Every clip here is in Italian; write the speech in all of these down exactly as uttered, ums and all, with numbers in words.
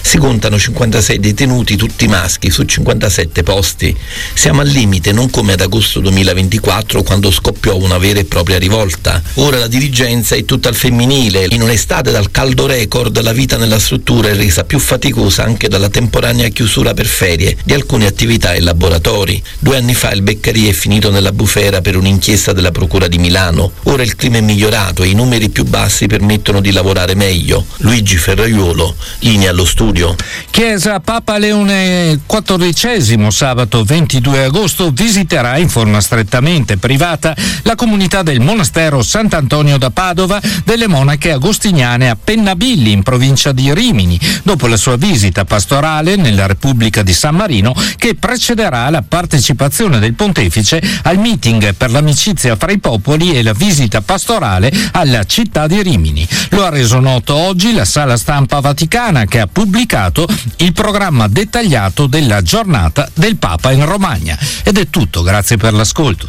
Si contano cinquantasei detenuti, tutti maschi, su cinquantasette posti. Siamo al limite, non come ad agosto duemilaventiquattro, quando scoppiò una vera e propria rivolta. Ora la dirigenza è tutta al femminile. In un'estate dal caldo record, la vita nella struttura è resa più faticosa anche dalla temporanea chiusura per ferie di alcune attività e laboratori. Due anni fa il Beccaria è finito nella bufera per un'inchiesta della Procura di Milano. Ora il clima è migliorato e i numeri più bassi permettono di lavorare meglio. Luigi Ferraiuolo, linea allo studio. Chiesa Papa Leone quattordicesimo, sabato ventidue agosto, visiterà in forma strettamente privata la comunità del monastero Sant'Antonio da Padova delle monache agostiniane a Pennabilli, in provincia di Rimini, dopo la sua visita pastorale nella Repubblica di San Marino, che precederà la partecipazione del pontefice al meeting per l'amicizia fra i popoli e la visita pastorale alla città di Rimini. Lo ha reso noto oggi la Sala Stampa Vaticana, che ha pubblicato il programma dettagliato della giornata del Papa in Romagna. Ed è tutto, grazie per l'ascolto.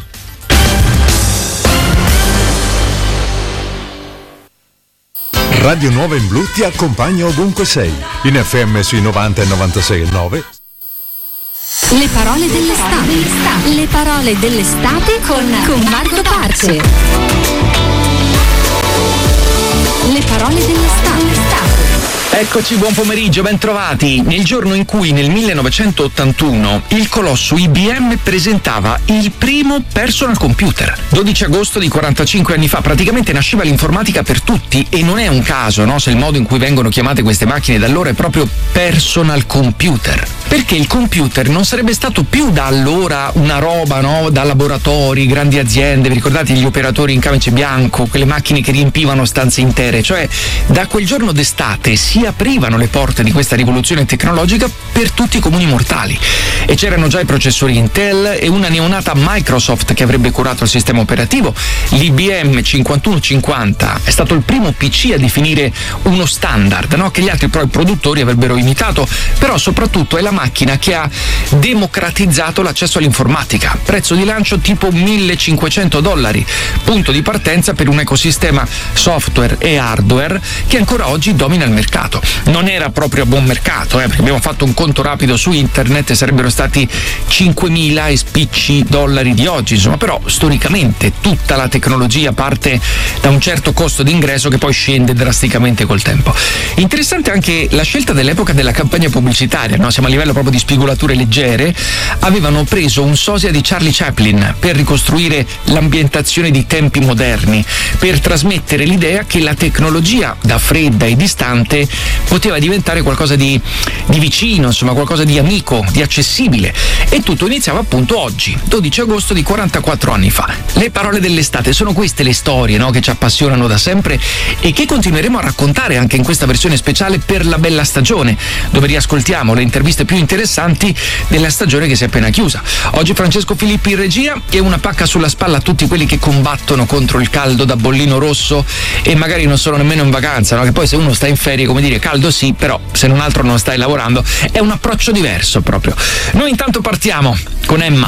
Radio Nuova in Blu ti accompagna ovunque sei, in F M sui novanta e novantasei e nove. Le parole dell'estate. Le parole dell'estate con, con Marco Parce. Le parole dell'estate. Eccoci, buon pomeriggio, ben trovati. Nel giorno in cui nel millenovecentottantuno il colosso I B M presentava il primo personal computer. dodici agosto di quarantacinque anni fa praticamente nasceva l'informatica per tutti, e non è un caso, no, se il modo in cui vengono chiamate queste macchine da allora è proprio personal computer. Perché il computer non sarebbe stato più da allora una roba, no, da laboratori, grandi aziende, vi ricordate gli operatori in camice bianco, quelle macchine che riempivano stanze intere? Cioè, da quel giorno d'estate si aprivano le porte di questa rivoluzione tecnologica per tutti i comuni mortali, e c'erano già i processori Intel e una neonata Microsoft che avrebbe curato il sistema operativo. L'I B M cinquantuno cinquanta è stato il primo P C a definire uno standard, no? Che gli altri poi produttori avrebbero imitato, però soprattutto è la macchina che ha democratizzato l'accesso all'informatica. Prezzo di lancio tipo millecinquecento dollari, punto di partenza per un ecosistema software e hardware che ancora oggi domina il mercato. Non era proprio a buon mercato, eh, perché abbiamo fatto un conto rapido su internet e sarebbero stati cinquemila e spicci dollari di oggi, insomma, però storicamente tutta la tecnologia parte da un certo costo d'ingresso che poi scende drasticamente col tempo. Interessante anche la scelta dell'epoca della campagna pubblicitaria, no? Siamo a livello proprio di spigolature leggere. Avevano preso un sosia di Charlie Chaplin per ricostruire l'ambientazione di tempi moderni, per trasmettere l'idea che la tecnologia da fredda e distante poteva diventare qualcosa di, di vicino, insomma qualcosa di amico, di accessibile. E tutto iniziava appunto oggi, dodici agosto di quarantaquattro anni fa. Le parole dell'estate, sono queste le storie, no, che ci appassionano da sempre e che continueremo a raccontare anche in questa versione speciale per la bella stagione, dove riascoltiamo le interviste più interessanti della stagione che si è appena chiusa. Oggi Francesco Filippi in regia e una pacca sulla spalla a tutti quelli che combattono contro il caldo da bollino rosso e magari non sono nemmeno in vacanza, no? Che poi se uno sta in ferie, come dire, caldo sì, però se non altro non stai lavorando, è un approccio diverso proprio. Noi intanto partiamo con Emma.